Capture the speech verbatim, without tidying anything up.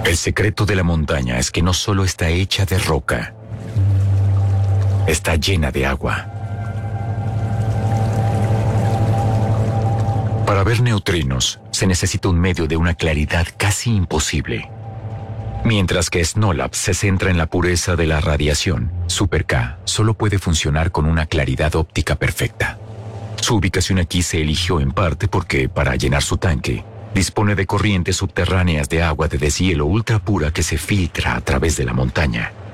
El secreto de la montaña es que no solo está hecha de roca, está llena de agua. Para ver neutrinos se necesita un medio de una claridad casi imposible. Mientras que SNOLAB se centra en la pureza de la radiación, Super K solo puede funcionar con una claridad óptica perfecta. Su ubicación aquí se eligió en parte porque, para llenar su tanque, dispone de corrientes subterráneas de agua de deshielo ultra pura que se filtra a través de la montaña.